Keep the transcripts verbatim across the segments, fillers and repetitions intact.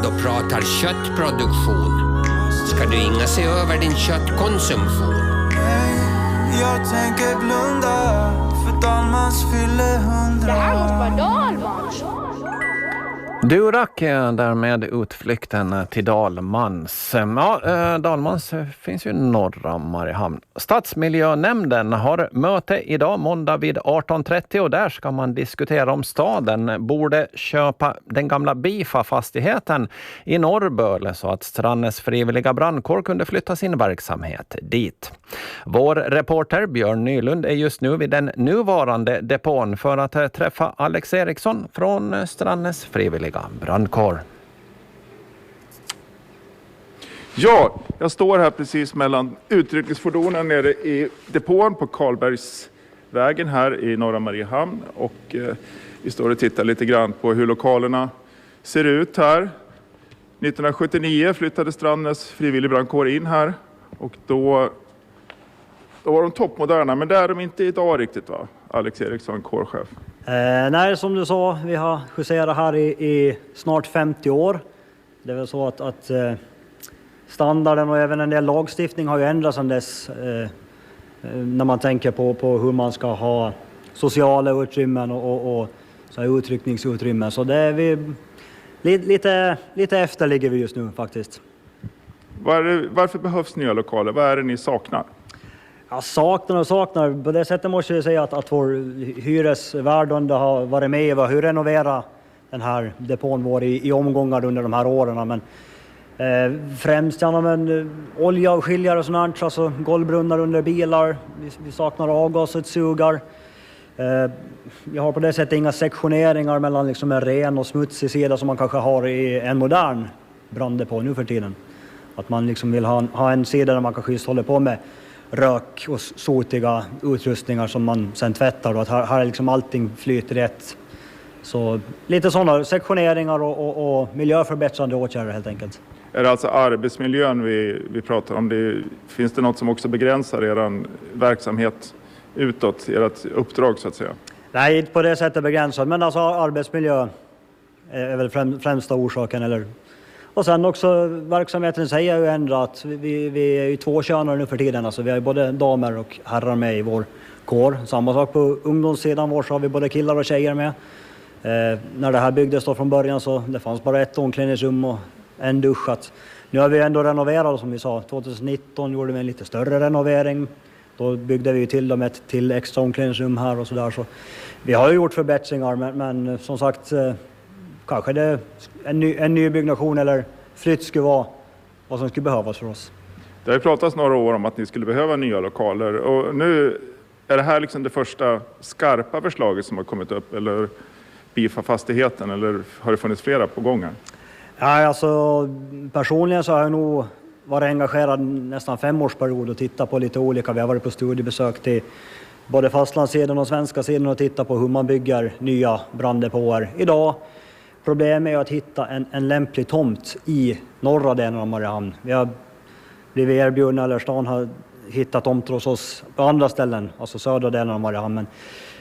då pratar köttproduktion ska du inga se över din köttkonsumtion. Jag tänker blunda för Dalmans fyller hundra. Det här måste vara Dalmans. Du rack därmed utflykten till Dalmans. Ja, Dalmans finns ju norra Mariehamn. Stadsmiljönämnden har möte idag måndag vid arton trettio och där ska man diskutera om staden borde köpa den gamla Bifa-fastigheten i Norrböle så att Strandnäs frivilliga brandkår kunde flytta sin verksamhet dit. Vår reporter Björn Nylund är just nu vid den nuvarande depån för att träffa Alex Eriksson från Strandnäs frivilliga brandkår. Ja, jag står här precis mellan utryckningsfordonen nere i depån på Karlbergsvägen här i norra Mariehamn och eh, vi står och tittar lite grann på hur lokalerna ser ut här. nittonhundrasjuttionio flyttade Strandnäs frivillig brandkår in här och då, då var de toppmoderna, men det är de inte idag riktigt, va? Alex Eriksson, kårchef. Eh, nej, som du sa, vi har huserat här i, i snart femtio år. Det är väl så att, att eh, standarden och även en del lagstiftning har ju ändrats sedan dess. Eh, när man tänker på, på hur man ska ha sociala utrymmen och, och, och så här utryckningsutrymmen. Så det är vi lite, lite efter ligger vi just nu faktiskt. Var, varför behövs nya lokaler? Vad är det ni saknar? Jag saknar och saknar. På det sättet måste jag säga att, att vår hyresvärd har varit med och hur renovera den här depån vår i, i omgångar under de här åren. Men eh, främst genom en olja och skiljare och sånt, alltså golvbrunnar under bilar. Vi, vi saknar avgasutsugar. Eh, vi har på det sättet inga sektioneringar mellan liksom en ren och smutsig sida som man kanske har i en modern branddepå nu för tiden. Att man liksom vill ha, ha en sida där man kanske just håller på med rök och sotiga utrustningar som man sen tvättar och att här, här är liksom allting flyter rätt. Så lite sådana sektioneringar och, och, och miljöförbättrande åtgärder helt enkelt. Är det alltså arbetsmiljön vi, vi pratar om? Det, finns det något som också begränsar er verksamhet utåt, ert uppdrag så att säga? Nej, inte på det sättet begränsat, men alltså arbetsmiljö är väl främ, främsta orsaken. Eller... Och sen också verksamheten säger ju ändrat. Vi, vi är ju två könare nu för tiden. Alltså vi har ju både damer och herrar med i vår kår. Samma sak på ungdomssidan. Var så har vi både killar och tjejer med. Eh, när det här byggdes då från början så det fanns bara ett omklädningsrum och en duschat. Nu har vi ändå renoverat som vi sa. tjugonitton gjorde vi en lite större renovering. Då byggde vi till dem ett till extra omklädningsrum här och sådär. Så vi har ju gjort förbättringar men, men som sagt... Eh, Kanske det en ny, en ny byggnation eller flytt skulle vara vad som skulle behövas för oss. Det har ju pratats några år om att ni skulle behöva nya lokaler och nu är det här liksom det första skarpa förslaget som har kommit upp eller Bifa-fastigheten eller har det funnits flera på gången? Ja, alltså personligen så har jag nog varit engagerad nästan fem årsperiod och tittat på lite olika. Vi har varit på studiebesök till både fastlandssidan och svenska sidan och tittat på hur man bygger nya branddepåer idag. Problemet är att hitta en, en lämplig tomt i norra delen av Mariehamn. Vi har blivit erbjudna, eller stan har hittat tomter hos oss på andra ställen, alltså södra delen av Mariehamn. Men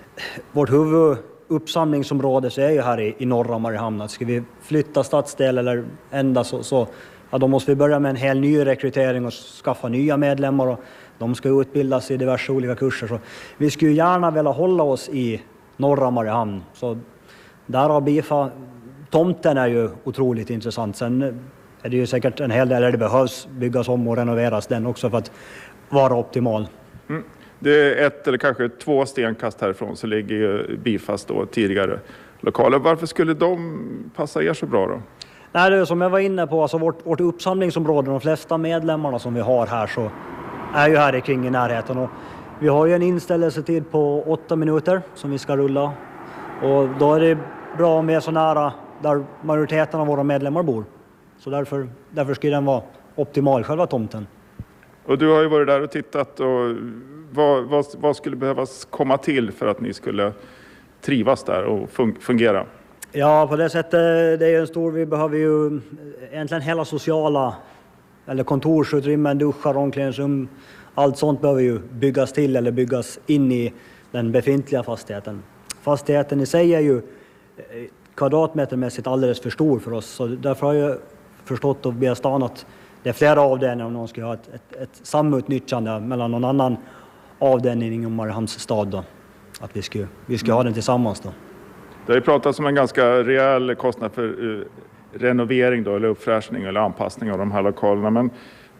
vårt huvuduppsamlingsområde så är ju här i, i norra Mariehamn. Ska vi flytta stadsdel eller ända så, så ja, då måste vi börja med en hel ny rekrytering och skaffa nya medlemmar. Och de ska utbildas i diverse olika kurser. Så vi skulle gärna vilja hålla oss i norra Mariehamn. Så där har Bifa... Tomten är ju otroligt intressant. Sen är det ju säkert en hel del där det behövs byggas om och renoveras den också för att vara optimal. Mm. Det är ett eller kanske två stenkast härifrån så ligger ju Bifas då tidigare lokaler. Varför skulle de passa er så bra då? Nej, det är som jag var inne på, alltså vårt, vårt uppsamlingsområde, de flesta medlemmarna som vi har här så är ju här kring i närheten. Och vi har ju en inställelsetid på åtta minuter som vi ska rulla. Och då är det bra om vi är så nära där majoriteten av våra medlemmar bor. Så därför, därför skulle den vara optimal, själva tomten. Och du har ju varit där och tittat. Och vad, vad, vad skulle behövas komma till för att ni skulle trivas där och fungera? Ja, på det sättet, det är en stor, vi behöver ju egentligen hela sociala, eller kontorsutrymmen, duschar, omklädningsrum. Allt sånt behöver ju byggas till eller byggas in i den befintliga fastigheten. Fastigheten i sig är ju kvadratmetermässigt alldeles för stor för oss. Så därför har jag förstått av B S-stan att det är flera avdelningar om någon ska ha ett, ett, ett samutnyttjande mellan någon annan avdelning inom Mariehamns stad då. Att vi ska, vi ska ha den tillsammans då. Det har ju pratats om en ganska rejäl kostnad för uh, renovering då, eller uppfräschning eller anpassning av de här lokalerna. Men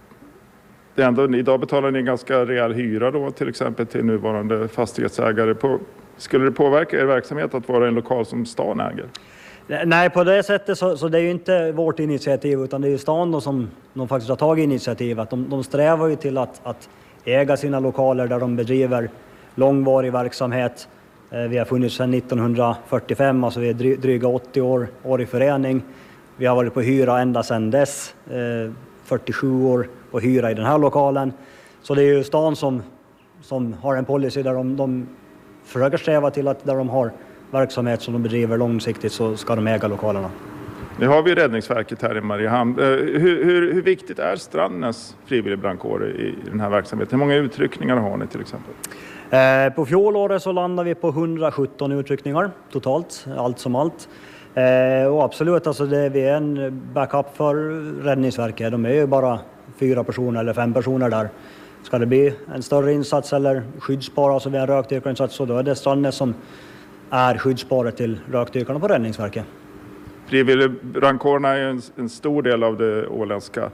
det är ändå, idag betalar ni en ganska rejäl hyra då, till exempel till nuvarande fastighetsägare. På, skulle det påverka er verksamhet att vara en lokal som stan äger? Nej, på det sättet så, så det är ju inte vårt initiativ, utan det är ju stan då som de faktiskt har tagit initiativ. Att de, de strävar ju till att, att äga sina lokaler där de bedriver långvarig verksamhet. Vi har funnits sedan nittonhundrafyrtiofem, alltså vi är dry, dryga åttio år, år i förening. Vi har varit på hyra ända sedan dess, fyrtiosju år på hyra i den här lokalen. Så det är ju stan som, som har en policy där de, de försöker sträva till att där de har verksamhet som de bedriver långsiktigt så ska de äga lokalerna. Nu har vi Räddningsverket här i Mariehamn. Hur, hur, hur viktigt är Strandnäs frivilligbrandkår i den här verksamheten? Hur många utryckningar har ni till exempel? Eh, på fjolåret så landade vi på hundrasjutton utryckningar totalt, allt som allt. Eh, och absolut, alltså det, vi är en backup för Räddningsverket. De är ju bara fyra personer eller fem personer där. Ska det bli en större insats eller skyddsspår, alltså vid en rökdykarinsats, så då är det Strandnäs som är skyddsspåret till rökdykarna på Räddningsverket. Frivilligbrandkårerna är en, en stor del av det åländska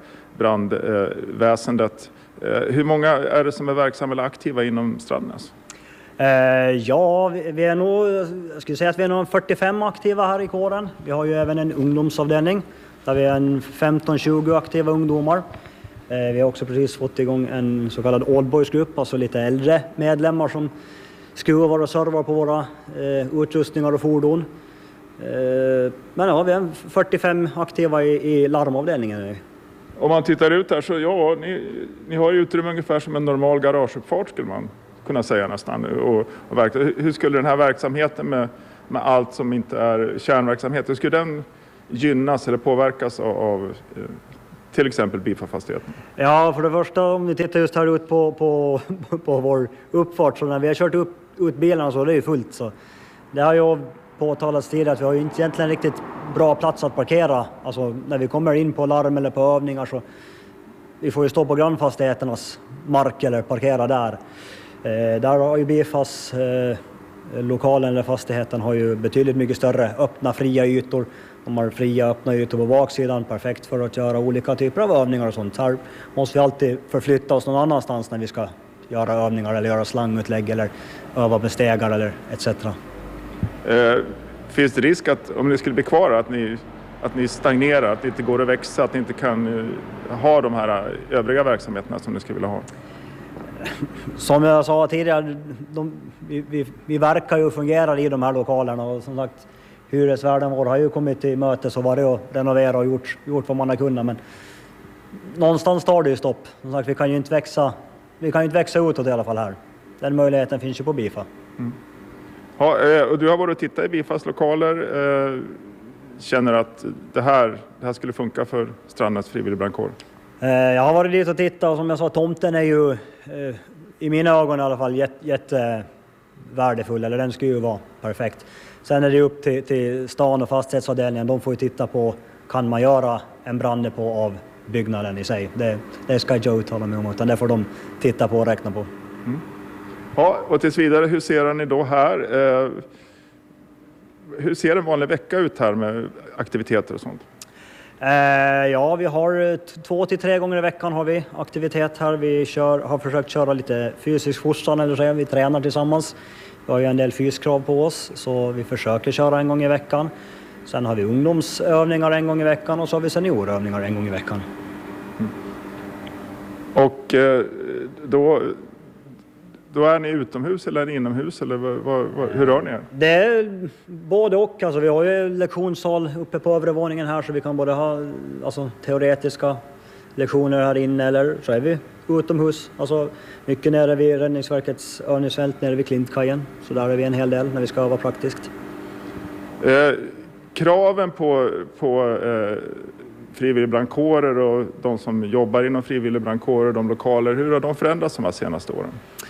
brandväsendet. Eh, hur många är det som är verksamma eller aktiva inom Strandnäs? Eh, ja, vi, vi är nog, jag skulle säga att vi är nog fyrtiofem aktiva här i kåren. Vi har ju även en ungdomsavdelning där vi är en femton tjugo aktiva ungdomar. Eh, vi har också precis fått igång en så kallad oldboysgrupp, alltså lite äldre medlemmar som skruvar och servar på våra eh, utrustningar och fordon. Eh, men ja, vi är fyrtiofem aktiva i, i larmavdelningen nu. Om man tittar ut här så ja, ni, ni har ju utrymme ungefär som en normal garageuppfart skulle man kunna säga nästan. Och, och hur skulle den här verksamheten med, med allt som inte är kärnverksamhet, hur skulle den gynnas eller påverkas av, av till exempel Bifa-fastigheten? Ja, för det första om vi tittar just här ut på, på, på vår uppfart, så när vi har kört upp, ut bilarna så är det ju fullt. Så det har ju påtalats tidigare att vi har ju inte egentligen riktigt bra plats att parkera. Alltså när vi kommer in på larm eller på övningar så vi får ju stå på grannfastigheternas mark eller parkera där. Eh, där har ju Bifas eh, lokalen eller fastigheten har ju betydligt mycket större öppna fria ytor. De har fria öppna ytor på baksidan, perfekt för att göra olika typer av övningar och sånt. Här måste vi alltid förflytta oss någon annanstans när vi ska göra övningar eller göra slangutlägg eller öva med stegar eller et cetera. Eh, finns det risk att om ni skulle bli kvar att ni, att ni stagnerar, att det inte går att växa, att ni inte kan eh, ha de här övriga verksamheterna som ni skulle vilja ha? Som jag sa tidigare, de, vi, vi, vi verkar ju och fungerar i de här lokalerna och som sagt hyresvärden vår har ju kommit till möte så var det att renovera och gjort, gjort vad man har kunnat, men någonstans tar det ju stopp. Som sagt, vi kan ju inte växa, vi kan ju inte växa utåt i alla fall här. Den möjligheten finns ju på Bifa. Mm. Ja, och du har varit och tittat i Bifas lokaler, känner att det här, det här skulle funka för Strandnäs frivilligbrandkår? Jag har varit dit och tittat och som jag sa, tomten är ju i mina ögon i alla fall jätte, jätte värdefull, eller den ska ju vara perfekt. Sen är det upp till, till stan och fastighetsavdelningen, de får ju titta på, kan man göra en branddepå av byggnaden i sig? Det, det ska jag uttala mig om, utan det får de titta på och räkna på. Mm. Ja, och tills vidare, hur ser ni då här? Eh, hur ser en vanlig vecka ut här med aktiviteter och sånt? Eh, ja, vi har två till tre gånger i veckan har vi aktivitet här. Vi kör, har försökt köra lite fysisk fostran, eller så vi tränar tillsammans. Vi har ju en del fyskrav på oss, så vi försöker köra en gång i veckan. Sen har vi ungdomsövningar en gång i veckan och så har vi seniorövningar en gång i veckan. Mm. Och eh, då... Då är ni utomhus eller inomhus eller vad, vad, vad, hur rör ni er? Det är både och. Alltså, vi har ju lektionssal uppe på övre våningen här så vi kan både ha alltså, teoretiska lektioner här inne eller så är vi utomhus. Alltså, mycket nere vid Räddningsverkets övningsfält nere vid Klintkajen. Så där är vi en hel del när vi ska öva praktiskt. Eh, kraven på, på eh, frivilligbrandkårer och de som jobbar inom frivilligbrandkårer, de lokaler, hur har de förändrats de här senaste åren?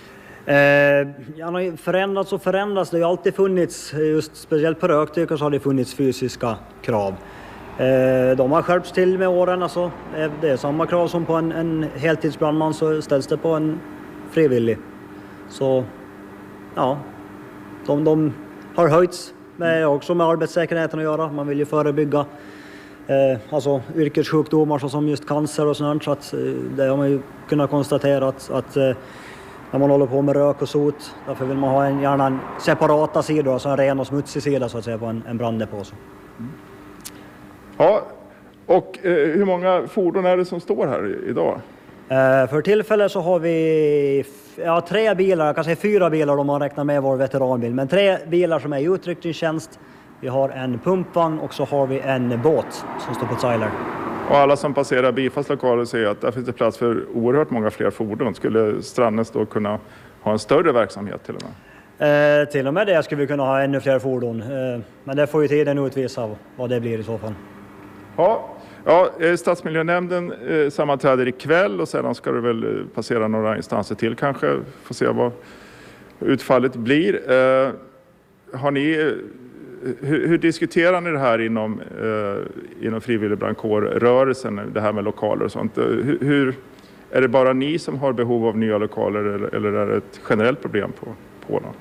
Eh, ja, har förändrats och förändrats. Det har ju alltid funnits, just speciellt på rökdykare så har det funnits fysiska krav. Eh, de har skärpts till med åren. Alltså, det är samma krav som på en, en heltidsbrandman, så ställs det på en frivillig. Så ja, de, de har höjts med, också med arbetssäkerheten att göra. Man vill ju förebygga eh, alltså yrkessjukdomar som just cancer och sånt. Så att, eh, det har man ju kunnat konstatera att, att eh, när man håller på med rök och sot, därför vill man ha en, gärna en separata sida, alltså en ren och smutsig sida så att säga på en, en branddepå. Mm. Ja, och eh, hur många fordon är det som står här idag? Eh, för tillfället så har vi ja, tre bilar, jag kan säga fyra bilar om man räknar med vår veteranbil, men tre bilar som är i utryckningstjänst. Vi har en pumpvagn och så har vi en båt som står på trailer. Och alla som passerar Bifas lokaler säger att där finns det plats för oerhört många fler fordon. Skulle Strandnäs då kunna ha en större verksamhet till och med? Eh, till och med det skulle vi kunna ha ännu fler fordon. Eh, men det får ju tiden utvisa vad det blir i så fall. Ja, ja Stadsmiljönämnden eh, sammanträder ikväll och sedan ska det väl passera några instanser till kanske. Får se vad utfallet blir. Eh, har ni... Hur, hur diskuterar ni det här inom, eh, inom frivilligbrandkårrörelsen, det här med lokaler och sånt? Hur, hur, är det bara ni som har behov av nya lokaler eller, eller är det ett generellt problem på, på Åland?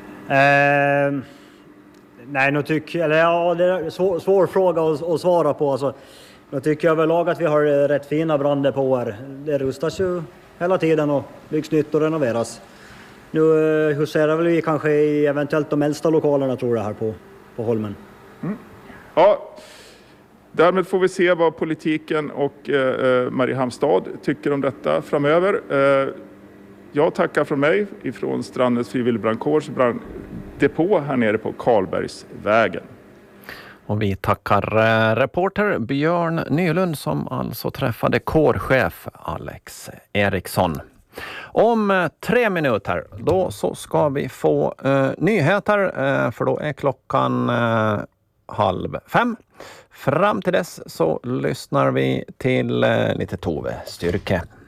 Eh, nej, nu tycker eller ja, det är en svår, svår fråga att, att svara på. Alltså, nu tycker jag överlag att vi har rätt fina brandepåer. Det rustas ju hela tiden och byggs nytt och renoveras. Nu eh, huserar väl vi kanske i eventuellt de äldsta lokalerna tror jag här på på Holmen. Mm. Ja, därmed får vi se vad politiken och eh, Mariehamns stad tycker om detta framöver. Eh, jag tackar från mig ifrån Strandnäs frivilligbrandkårs branddepå här nere på Karlbergsvägen. Och vi tackar eh, reporter Björn Nylund som alltså träffade kårchef Alex Eriksson. Om eh, tre minuter då så ska vi få eh, nyheter eh, för då är klockan eh, halv fem. Fram till dess så lyssnar vi till eh, lite Tove Styrke.